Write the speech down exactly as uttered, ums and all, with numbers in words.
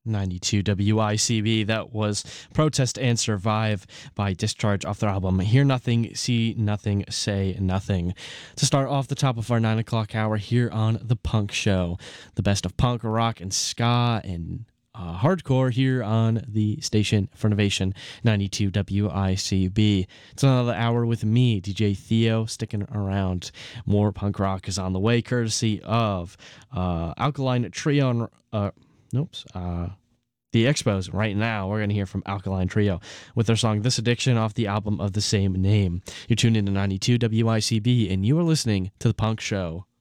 ninety-two W I C B. That was Protest and Survive by Discharge off their album Hear Nothing, See Nothing, Say Nothing. To start off the top of our nine o'clock hour here on The Punk Show, the best of punk, rock, and ska and uh, hardcore here on the station for Innovation ninety-two W I C B. It's another hour with me, D J Theo, sticking around. More punk rock is on the way, courtesy of uh, Alkaline Trio and uh, Nope. Uh, the Expos right now. We're going to hear from Alkaline Trio with their song This Addiction off the album of the same name. You're tuned in to ninety-two W I C B and you are listening to The Punk Show.